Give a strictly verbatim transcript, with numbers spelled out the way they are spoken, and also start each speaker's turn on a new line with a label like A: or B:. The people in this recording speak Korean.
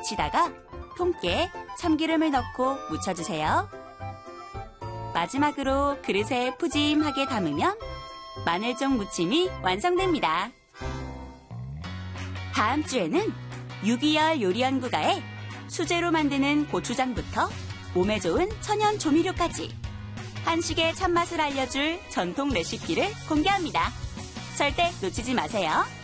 A: 묻히다가 통깨, 참기름을 넣고 묻혀주세요. 마지막으로 그릇에 푸짐하게 담으면 마늘종 무침이 완성됩니다. 다음 주에는 유기열 요리연구가의 수제로 만드는 고추장부터 몸에 좋은 천연 조미료까지 한식의 참맛을 알려줄 전통 레시피를 공개합니다. 절대 놓치지 마세요.